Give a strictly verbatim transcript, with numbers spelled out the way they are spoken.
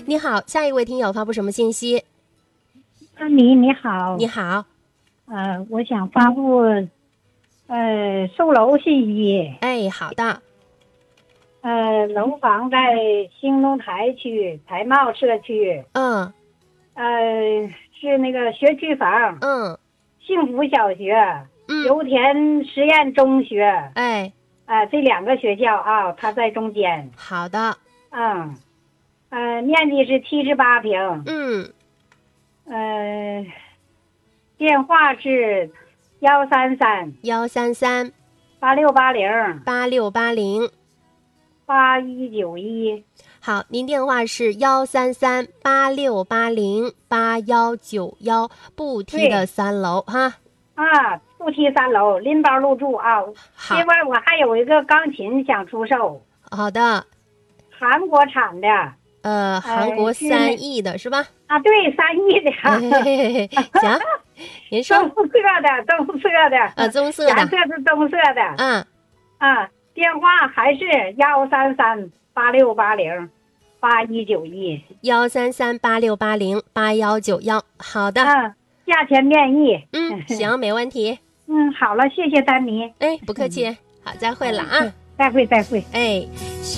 你好，下一位听友发布什么信息？ 安妮你好， 你好， 呃，我想发布呃售楼信息。 哎，好的， 呃，楼房在兴隆台区财贸社区， 嗯呃，是那个学区房， 嗯幸福小学、 嗯， 油田实验中学， 哎， 啊、这两个学校啊，它在中间。 好的， 嗯，呃，面积是七十八平， 嗯， 呃，电话是幺三三幺三三八六八零八六八零。 八一九一。 好，您电话是幺三三八六八零八幺九幺，不梯的三楼哈。 啊，不梯三楼，拎包入住啊。 好另外，我还有一个钢琴想出售， 好的， 韩国产的呃，韩国是那三亿的是吧？ 啊，对，三亿的， 嘿嘿嘿嘿行，您说棕色的，棕色的， 啊，棕色颜的， 色是棕色的。 嗯， 啊，电话还是幺三三八六八零八一九一。 幺三三八六八零八幺九幺，好的， 嗯，价钱面议。 嗯，行，没问题。 嗯，好了，谢谢丹妮。 哎，不客气，好，再会了啊， 再会，再会。 哎。